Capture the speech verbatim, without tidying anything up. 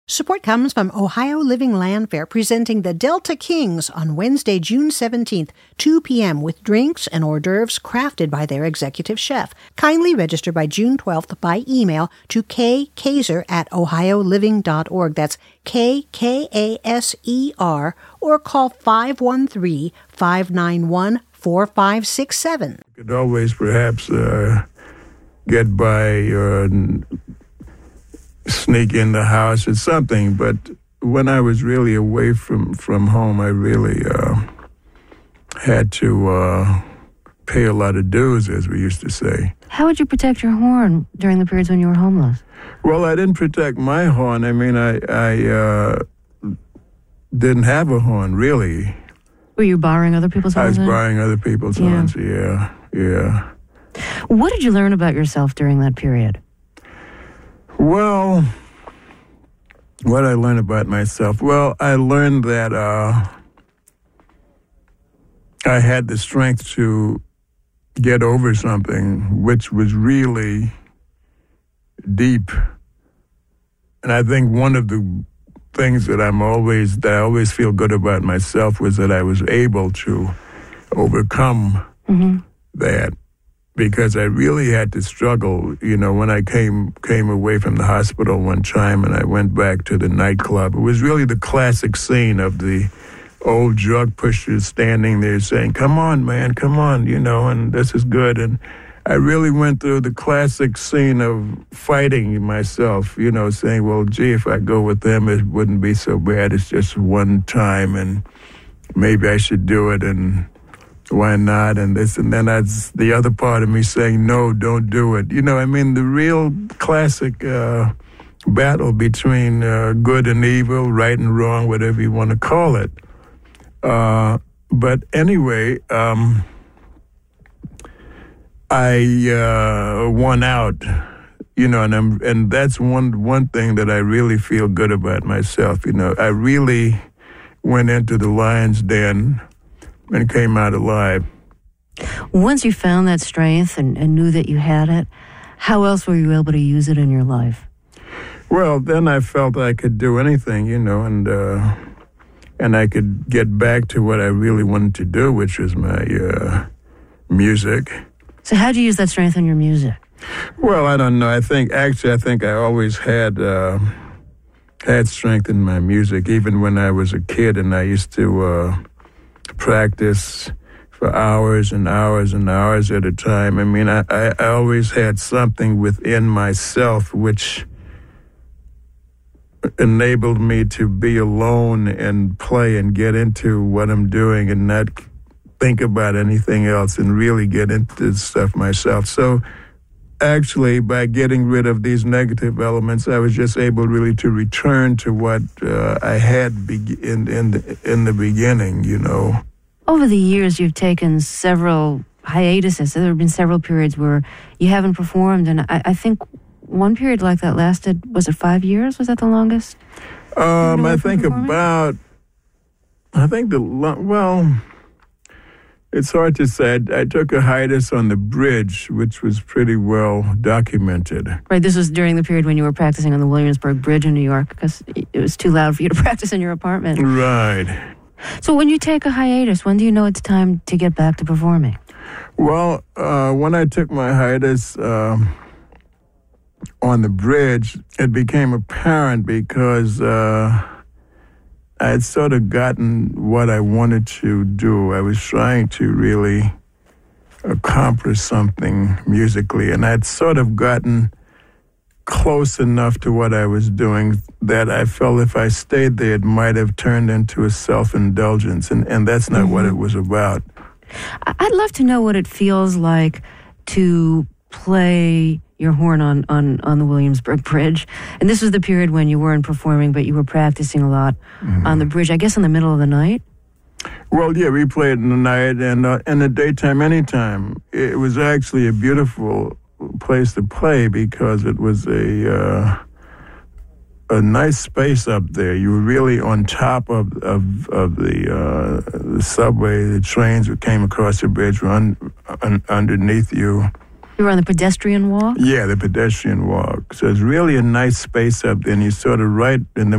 Support comes from Ohio Living Land Fair, presenting the Delta Kings on Wednesday, June seventeenth, two p.m. with drinks and hors d'oeuvres crafted by their executive chef. Kindly register by June twelfth by email to kkaser at ohio living dot org. That's K K A S E R, or call five one three, five nine one, four five six seven. You could always perhaps uh, get by or sneak in the house or something, but when I was really away from, from home, I really uh, had to uh, pay a lot of dues, as we used to say. How would you protect your horn during the periods when you were homeless? Well, I didn't protect my horn. I mean, I, I uh, didn't have a horn, really. Were you borrowing other people's horns? I was borrowing other people's yeah. horns, yeah, yeah. What did you learn about yourself during that period? Well, what I learned about myself, well, I learned that uh, I had the strength to get over something which was really deep. And I think one of the things that I'm always, that I always feel good about myself was that I was able to overcome mm-hmm. that. Because I really had to struggle, you know, when I came came away from the hospital one time and I went back to the nightclub. It was really the classic scene of the old drug pushers standing there saying, come on, man, come on, you know, and this is good. And I really went through the classic scene of fighting myself, you know, saying, well, gee, if I go with them, it wouldn't be so bad. It's just one time and maybe I should do it and why not, and this, and then that's the other part of me saying, no, don't do it. You know, I mean, the real classic uh, battle between uh, good and evil, right and wrong, whatever you want to call it. Uh, but anyway, um, I uh, won out, you know, and I'm, and that's one one thing that I really feel good about myself. You know, I really went into the lion's den and came out alive. Once you found that strength and, and knew that you had it, how else were you able to use it in your life? Well, then I felt I could do anything, you know, and uh, and I could get back to what I really wanted to do, which was my uh, music. So how do you use that strength in your music? Well, I don't know. I think, actually, I think I always had uh, had strength in my music, even when I was a kid, and I used to Uh, practice for hours and hours and hours at a time. I mean, I, I, I always had something within myself which enabled me to be alone and play and get into what I'm doing and not think about anything else and really get into stuff myself. So actually, by getting rid of these negative elements, I was just able really to return to what uh, I had be- in in the, in the beginning, you know. Over the years, you've taken several hiatuses. There have been several periods where you haven't performed, and I, I think one period like that lasted, was it five years? Was that the longest? Um, I think about, I think the, lo- well... It's hard to say. I, I took a hiatus on the bridge, which was pretty well documented. Right, this was during the period when you were practicing on the Williamsburg Bridge in New York, because it was too loud for you to practice in your apartment. Right. So when you take a hiatus, when do you know it's time to get back to performing? Well, uh, when I took my hiatus uh, on the bridge, it became apparent because Uh, I had sort of gotten what I wanted to do. I was trying to really accomplish something musically, and I'd sort of gotten close enough to what I was doing that I felt if I stayed there, it might have turned into a self-indulgence, and, and that's not mm-hmm. what it was about. I'd love to know what it feels like to play your horn on, on, on the Williamsburg Bridge. And this was the period when you weren't performing, but you were practicing a lot mm-hmm. on the bridge, I guess in the middle of the night? Well, yeah, we played in the night and uh, in the daytime anytime. It was actually a beautiful place to play because it was a uh, a nice space up there. You were really on top of of, of the, uh, the subway. The trains that came across the bridge were un, un, underneath you. You were on the pedestrian walk? Yeah, the pedestrian walk. So it's really a nice space up there, and you're sort of right in the